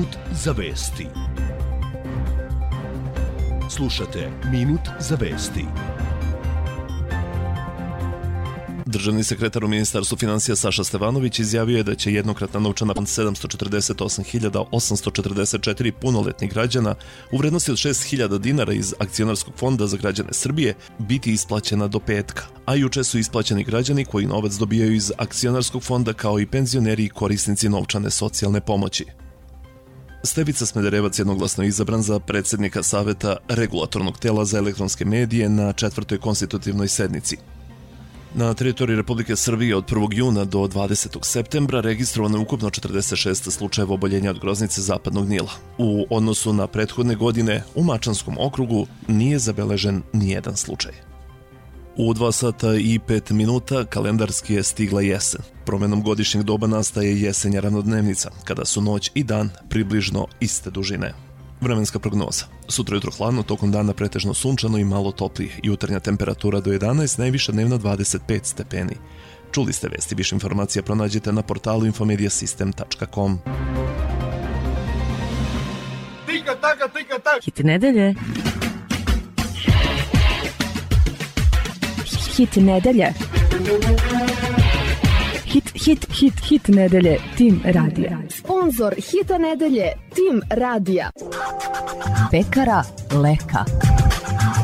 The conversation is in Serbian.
Minut za vesti. Slušate Minut za vesti. Državni sekretar u Ministarstvu finansija Saša Stevanović izjavio je da će jednokratna novčana pomoć 748.844 punoletnih građana u vrednosti od 6.000 dinara iz Akcionarskog fonda za građane Srbije biti isplaćena do petka, a juče su isplaćeni građani koji novac dobijaju iz Akcionarskog fonda kao i penzioneri i korisnici novčane socijalne pomoći. Stevica Smederevac jednoglasno izabran za predsjednika Saveta Regulatornog tela za elektronske medije na 4. konstitutivnoj sednici. Na teritoriji Republike Srbije od 1. juna do 20. septembra registrovano je ukupno 46 slučajeva oboljenja od groznice zapadnog Nila. U odnosu na prethodne godine u Mačanskom okrugu nije zabeležen nijedan slučaj. U 2 sata i 5 minuta kalendarski je stigla jesen. Promenom godišnjeg doba nastaje jesenja ravnodnevnica, kada su noć i dan približno iste dužine. Vremenska prognoza. Sutra jutro hladno, tokom dana pretežno sunčano i malo toplije. Jutarnja temperatura do 11, najviša dnevna 25 stepeni. Čuli ste vesti, više informacija pronađete na portalu infomediasystem.com. Tika taka, tika tak. Hit nedelje. Hit nedelje. Hit nedelje. Tim radija. Sponzor hita nedelje. Tim radija. Pekara Leka.